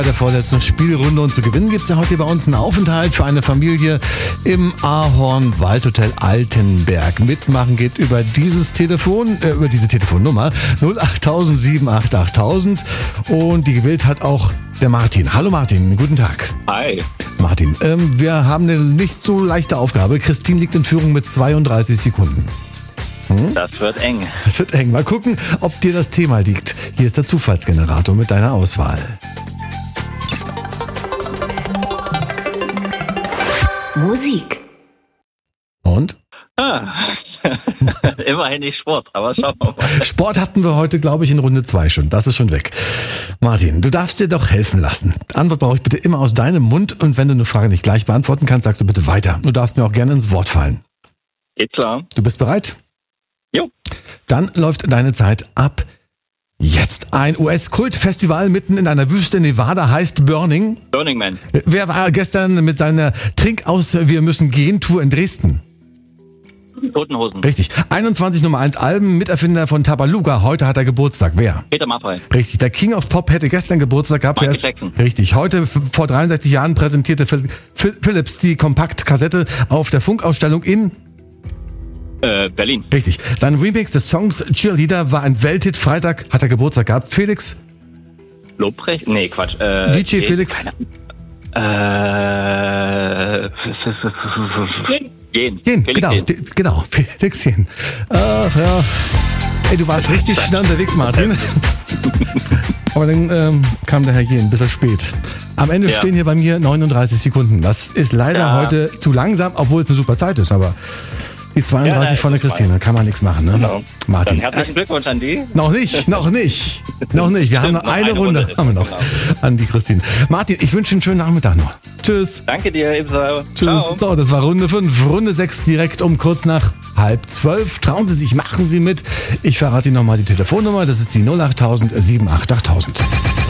Der vorletzten Spielrunde und zu gewinnen gibt es ja heute hier bei uns einen Aufenthalt für eine Familie im Ahorn Waldhotel Altenberg. Mitmachen geht über dieses Telefon, über diese Telefonnummer 08000 788 und die gewählt hat auch der Martin. Hallo Martin, guten Tag. Hi. Martin, wir haben eine nicht so leichte Aufgabe. Christine liegt in Führung mit 32 Sekunden. Das wird eng. Das wird eng. Mal gucken, ob dir das Thema liegt. Hier ist der Zufallsgenerator mit deiner Auswahl. Musik. Und? Immerhin nicht Sport, aber schauen wir mal. Sport hatten wir heute, glaube ich, in Runde 2 schon. Das ist schon weg. Martin, du darfst dir doch helfen lassen. Antwort brauche ich bitte immer aus deinem Mund und wenn du eine Frage nicht gleich beantworten kannst, sagst du bitte weiter. Du darfst mir auch gerne ins Wort fallen. Geht klar. Du bist bereit? Jo. Dann läuft deine Zeit ab jetzt. Ein US-Kult-Festival mitten in einer Wüste in Nevada heißt Burning. Burning Man. Wer war gestern mit seiner Trink-aus Wir müssen gehen Tour in Dresden? Toten Hosen. Richtig. 21 Nummer 1 Alben, Miterfinder von Tabaluga. Heute hat er Geburtstag. Wer? Peter Maffay. Richtig. Der King of Pop hätte gestern Geburtstag gehabt. Michael Jackson. Richtig. Heute, vor 63 Jahren, präsentierte Philips die Kompaktkassette auf der Funkausstellung in Berlin. Richtig. Sein Remix des Songs Cheerleader war ein Welthit. Freitag hat er Geburtstag gehabt. Felix. Lobrecht? Nee, Quatsch. DJ Felix. Jen, genau. Genau. Felix Jen. Ach ja. Ey, du warst richtig schnell unterwegs, Martin. Aber dann kam der Herr Jen ein bisschen spät. Am Ende stehen hier bei mir 39 Sekunden. Das ist leider heute zu langsam, obwohl es eine super Zeit ist, aber die 32 von der Christine, kann man nichts machen, ne? Genau. Martin. Dann herzlichen Glückwunsch an die. Noch nicht. Wir haben noch eine Runde. Haben wir noch. Genau. An die Christine. Martin, ich wünsche einen schönen Nachmittag noch. Tschüss. Danke dir, ebenso. Tschüss. Ciao. So, das war Runde 5. Runde 6 direkt um kurz nach 11:30. Trauen Sie sich, machen Sie mit. Ich verrate Ihnen nochmal die Telefonnummer. Das ist die 08000 788 8000.